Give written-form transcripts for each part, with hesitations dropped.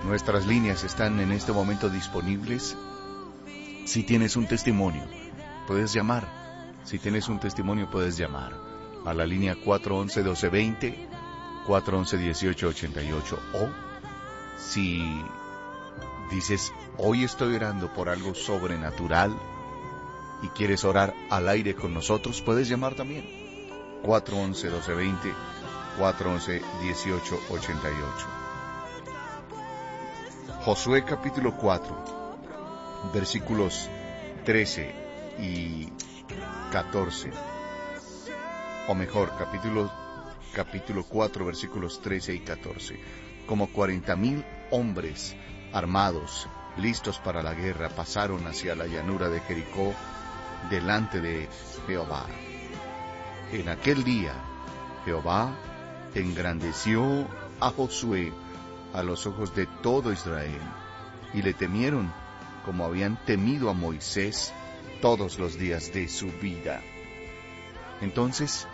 Nuestras líneas están en este momento disponibles. Si tienes un testimonio, puedes llamar. Si tienes un testimonio, puedes llamar a la línea 411-1220, 411-1888. O si dices, hoy estoy orando por algo sobrenatural y quieres orar al aire con nosotros, puedes llamar también. 411-1220, 411-1888. Josué capítulo 4, versículos 13 y 14. O mejor, capítulo 4, versículos 13 y 14. Como 40,000 hombres armados, listos para la guerra, pasaron hacia la llanura de Jericó delante de Jehová. En aquel día, Jehová engrandeció a Josué a los ojos de todo Israel, y le temieron como habían temido a Moisés todos los días de su vida. Entonces,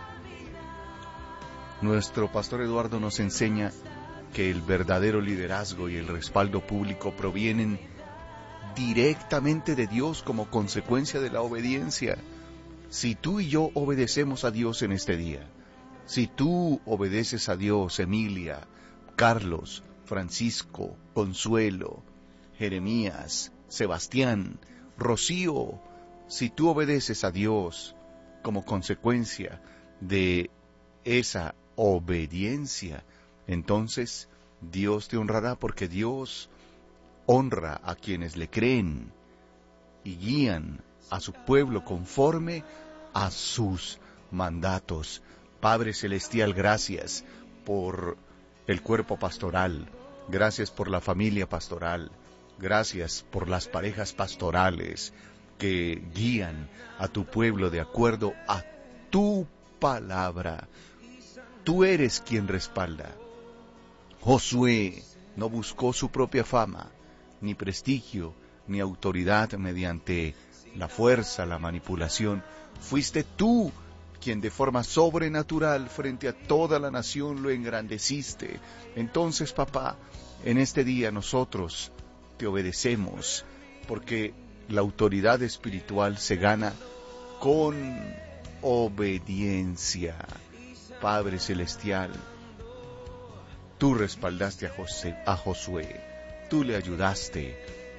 nuestro pastor Eduardo nos enseña que el verdadero liderazgo y el respaldo público provienen directamente de Dios como consecuencia de la obediencia. Si tú y yo obedecemos a Dios en este día, si tú obedeces a Dios, Emilia, Carlos, Francisco, Consuelo, Jeremías, Sebastián, Rocío, si tú obedeces a Dios como consecuencia de esa obediencia, entonces Dios te honrará, porque Dios honra a quienes le creen y guían a su pueblo conforme a sus mandatos. Padre Celestial, gracias por el cuerpo pastoral, gracias por la familia pastoral, gracias por las parejas pastorales que guían a tu pueblo de acuerdo a tu palabra. Tú eres quien respalda. Josué no buscó su propia fama, ni prestigio, ni autoridad mediante la fuerza, la manipulación. Fuiste tú quien de forma sobrenatural frente a toda la nación lo engrandeciste. Entonces, papá, en este día nosotros te obedecemos, porque la autoridad espiritual se gana con obediencia. Padre Celestial, tú respaldaste a Josué, tú le ayudaste.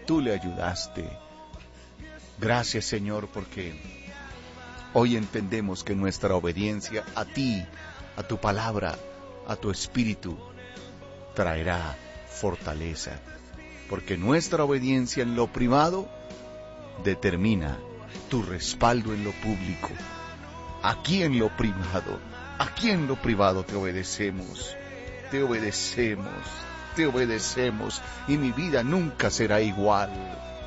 Gracias, Señor, porque hoy entendemos que nuestra obediencia a ti, a tu palabra, a tu espíritu, traerá fortaleza, porque nuestra obediencia en lo privado determina tu respaldo en lo público. Aquí en lo privado te obedecemos, y mi vida nunca será igual.